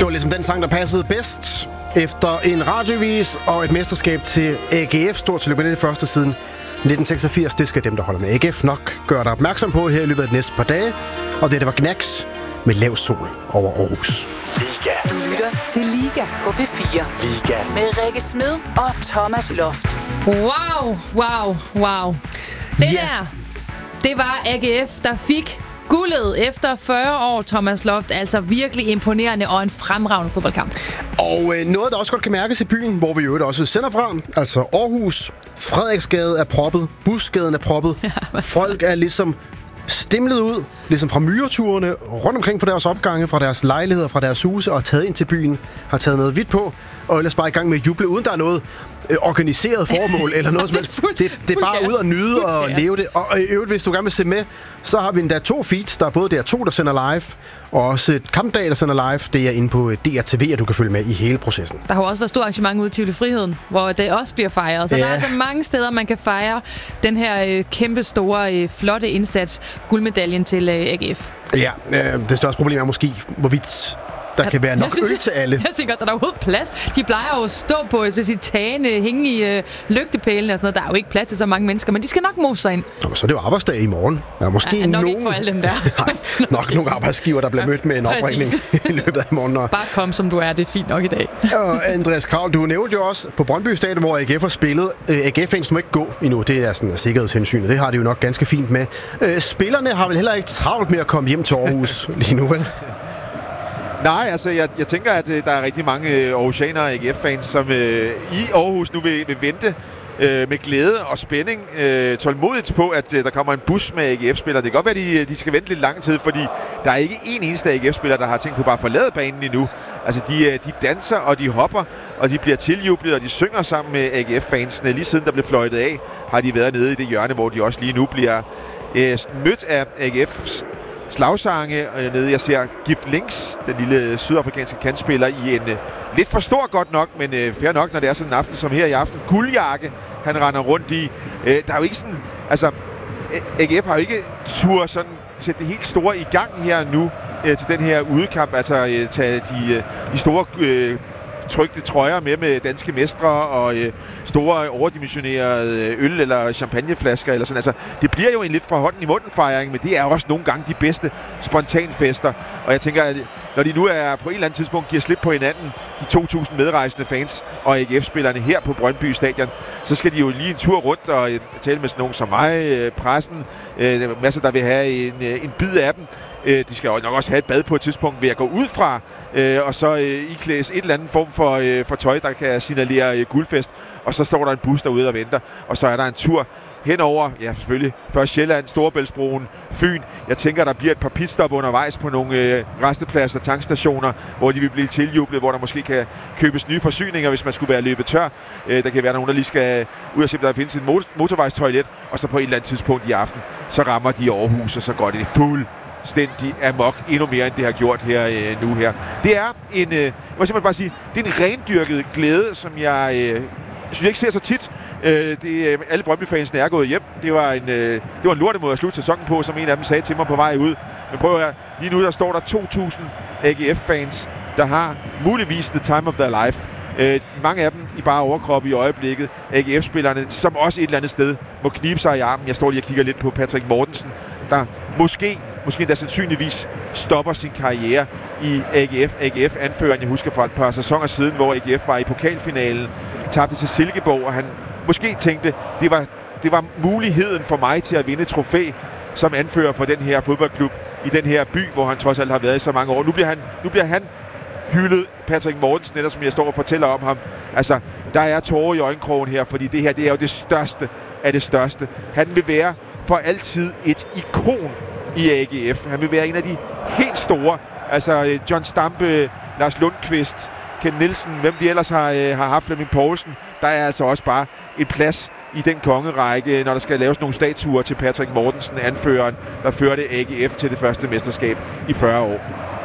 Det var ligesom den sang, der passede bedst efter en radiovis og et mesterskab til AGF. Stort tillykke med det første siden 1986. Det skal dem, der holder med AGF, nok gøre dig opmærksom på her i løbet af de næste par dage. Og det var Knacks med Lav Sol over Aarhus. Liga. Du lytter til Liga på P4. Liga. Med Rikke Smed og Thomas Loft. Wow. Det var AGF, der fik guldet efter 40 år, Thomas Loft. Altså virkelig imponerende og en fremragende fodboldkamp. Og noget, der også godt kan mærkes i byen, hvor vi jo også sender fra, altså Aarhus. Frederiksgade er proppet, Busgaden er proppet. Folk er ligesom stimlet ud, ligesom fra myreturene, rundt omkring på deres opgange, fra deres lejligheder, fra deres huse, og taget ind til byen, har taget noget hvidt på, og ellers bare i gang med at juble, uden der er noget organiseret formål eller noget som helst. Det er bare ud at nyde og leve det. Og i øvrigt, hvis du gerne vil se med, så har vi endda 2 feeds. Der er både DR2, der sender live, og også et kampdag, der sender live. Det er inde på DRTV, at du kan følge med i hele processen. Der har også været stort arrangement ude i Tivoli Friheden, hvor det også bliver fejret. Så der er altså mange steder, man kan fejre den her kæmpe store, flotte indsats, guldmedaljen til AGF. Ja, det største problem er måske, hvorvidt der kan være nok øl til alle. Jeg tænker, der er overhovedet plads. De plejer jo at stå på tagene, hænge i lygtepælene og sådan noget. Der er jo ikke plads til så mange mennesker, men de skal nok mose sig ind. Nå, så er det jo arbejdsdag i morgen. Der er måske nok ikke for alle dem der. Nej, nok nogle arbejdsgiver, der bliver mødt med en opringning i løbet af morgenen. Bare kom som du er, det er fint nok i dag. Og Andreas Kraul, du nævnte jo også på Brøndby Stadion, hvor AGF har spillet. AGF-fans må ikke gå endnu. Det er sådan sikkerhedshensyn, og det har de jo nok ganske fint med. Spillerne har vel heller ikke travlt med at komme hjem til Aarhus lige nu, vel? Nej, altså jeg tænker, at der er rigtig mange aarhusianere og AGF-fans, som i Aarhus nu vil vente med glæde og spænding tålmodigt på, at der kommer en bus med AGF-spillere. Det kan godt være, at de skal vente lidt lang tid, fordi der er ikke en eneste AGF-spiller, der har tænkt på bare at forlade banen endnu. Altså de danser, og de hopper, og de bliver tiljublet, og de synger sammen med AGF-fansene. Lige siden der blev fløjtet af, har de været nede i det hjørne, hvor de også lige nu bliver mødt af AGF's slagsange nede. Jeg ser Gif Links, den lille sydafrikanske kantspiller, i en lidt for stor godt nok, men fair nok, når det er sådan en aften som her i aften. Guldjakke, han render rundt i. Der er jo ikke sådan, altså AGF har jo ikke tur sådan sætte det helt store i gang her nu til den her udekamp, altså tage de store trykte trøjer med danske mestre og store overdimensionerede øl eller champagneflasker eller sådan. Altså, det bliver jo en lidt fra hånden i munden fejring, men det er også nogle gange de bedste spontanfester. Og jeg tænker, at når de nu er på et eller andet tidspunkt giver slip på hinanden, de 2.000 medrejsende fans og AGF-spillerne her på Brøndby Stadion, så skal de jo lige en tur rundt og tale med sådan nogen som mig, pressen, masser der vil have en bid af dem. De skal jo nok også have et bad på et tidspunkt, ved at gå ud fra, og så iklædes et eller andet form for tøj, der kan signalere guldfest. Og så står der en bus derude og venter, og så er der en tur henover, ja selvfølgelig, først Sjælland, Storebæltsbroen, Fyn. Jeg tænker, der bliver et par pitstop undervejs på nogle rastepladser, tankstationer, hvor de vil blive tiljublet, hvor der måske kan købes nye forsyninger, hvis man skulle være løbet tør. Der kan være nogen, der lige skal ud og se, der findes et motorvejstoilet, og så på et eller andet tidspunkt i aften, så rammer de Aarhus, og så går det fuldstændig amok, endnu mere end det har gjort her nu her. Det er en, jeg må simpelthen bare sige, det er en rendyrket glæde, som jeg synes jeg ikke ser så tit. Alle Brøndby-fansene er gået hjem. Det var en lortemåde at slutte sæsonen på, som en af dem sagde til mig på vej ud. Men prøv her, lige nu der står der 2.000 AGF-fans, der har muligvis the time of their life. Mange af dem i bare overkrop i øjeblikket. AGF-spillerne, som også et eller andet sted må knibe sig i armen. Jeg står lige og kigger lidt på Patrick Mortensen, der måske endda sandsynligvis stopper sin karriere i AGF. AGF-anføreren, jeg husker fra et par sæsoner siden, hvor AGF var i pokalfinalen, tabte til Silkeborg, og han måske tænkte, det var muligheden for mig til at vinde trofæ som anfører for den her fodboldklub i den her by, hvor han trods alt har været i så mange år. Nu bliver han hyldet, Patrick Mortensen, eller som jeg står og fortæller om ham. Altså, der er tårer i øjenkrogen her, fordi det her, det er jo det største af det største. Han vil være for altid et ikon i AGF. Han vil være en af de helt store. Altså, John Stampe, Lars Lundqvist, Ken Nielsen, hvem de ellers har haft, Flemming Poulsen. Der er altså også bare en plads i den kongerække, når der skal laves nogle statuer til Patrick Mortensen, anføreren, der førte AGF til det første mesterskab i 40 år.